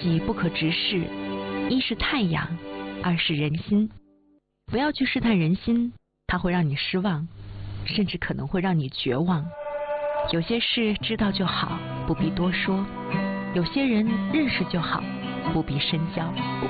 西不可直视，一是太阳，二是人心。不要去试探人心，它会让你失望，甚至可能会让你绝望。有些事知道就好，不必多说；有些人认识就好，不必深交。